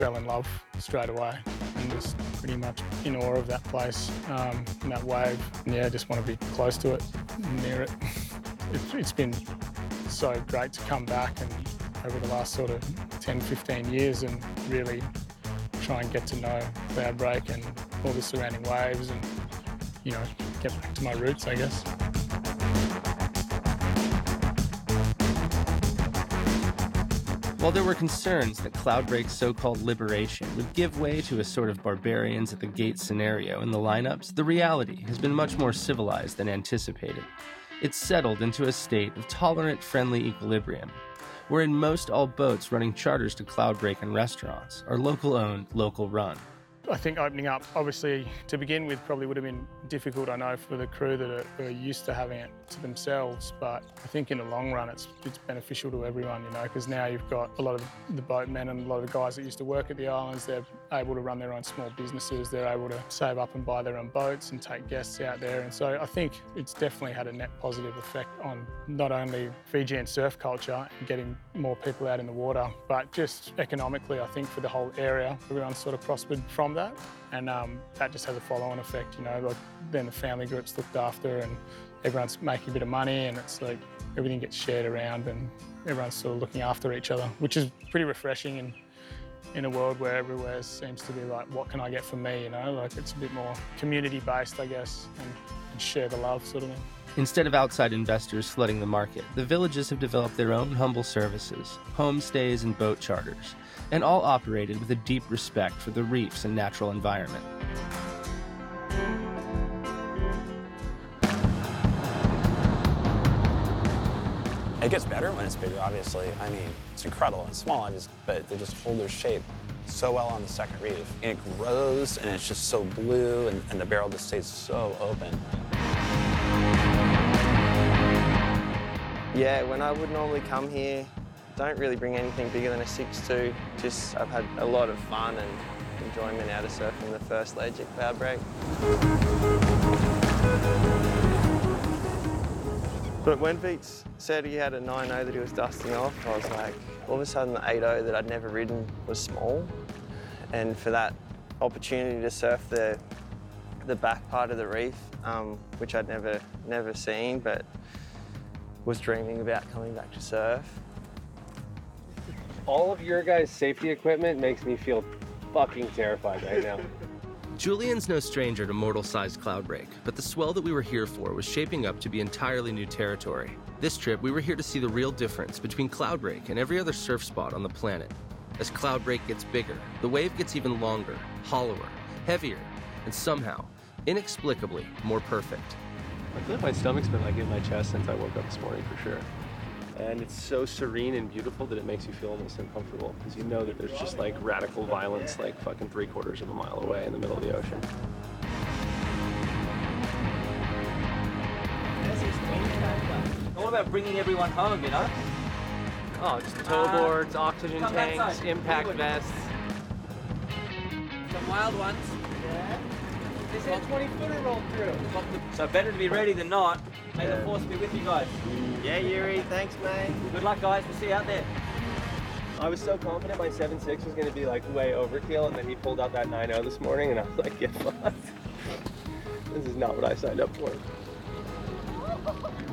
fell in love straight away and just pretty much in awe of that place and that wave. And yeah, just want to be close to it, near it. It's been so great to come back and over the last sort of 10, 15 years and really try and get to know Cloudbreak and all the surrounding waves and, you know, get back to my roots, I guess. While there were concerns that Cloudbreak's so-called liberation would give way to a sort of barbarians at the gate scenario in the lineups, the reality has been much more civilized than anticipated. It's settled into a state of tolerant, friendly equilibrium, wherein most all boats running charters to Cloudbreak and restaurants are local-owned, local-run. I think opening up, obviously, to begin with, probably would have been difficult, I know, for the crew that are used to having it to themselves. But I think in the long run, it's beneficial to everyone, you know, because now you've got a lot of the boatmen and a lot of the guys that used to work at the islands. They're able to run their own small businesses. They're able to save up and buy their own boats and take guests out there. And so I think it's definitely had a net positive effect on not only Fijian surf culture and getting more people out in the water, but just economically, I think, for the whole area. Everyone's sort of prospered from that. And that just has a follow-on effect, you know, like then the family group's looked after and everyone's making a bit of money and it's like everything gets shared around and everyone's sort of looking after each other, which is pretty refreshing in a world where everywhere seems to be like, what can I get from me, you know? Like it's a bit more community-based, I guess, and share the love sort of thing. Instead of outside investors flooding the market, the villages have developed their own humble services, homestays and boat charters, and all operated with a deep respect for the reefs and natural environment. It gets better when it's bigger, obviously. I mean, it's incredible and small, but they just hold their shape so well on the second reef. And it grows, and it's just so blue, and the barrel just stays so open. Yeah, when I would normally come here, don't really bring anything bigger than a 6'2". Just, I've had a lot of fun and enjoyment out of surfing the first ledge at Cloudbreak. But when Beats said he had a 9.0 that he was dusting off, I was like, all of a sudden the 8.0 that I'd never ridden was small. And for that opportunity to surf the back part of the reef, which I'd never seen, but was dreaming about coming back to surf. All of your guys' safety equipment makes me feel fucking terrified right now. Julian's no stranger to mortal-sized Cloudbreak, but the swell that we were here for was shaping up to be entirely new territory. This trip, we were here to see the real difference between Cloudbreak and every other surf spot on the planet. As Cloudbreak gets bigger, the wave gets even longer, hollower, heavier, and somehow, inexplicably, more perfect. I feel like my stomach's been like in my chest since I woke up this morning for sure. And it's so serene and beautiful that it makes you feel almost uncomfortable because you know that there's just like radical violence like fucking 3/4 of a mile away in the middle of the ocean. All about bringing everyone home, you know? Oh, just tow boards, oxygen tanks, impact vests. Some wild ones. Yeah. They said 20-footer rolled through. So better to be ready than not. May the force be with you guys. Yeah, Yuri, thanks, mate. Good luck, guys. We'll see you out there. I was so confident my 7.6 was going to be like way overkill, and then he pulled out that 9.0 this morning, and I was like, get fucked. This is not what I signed up for.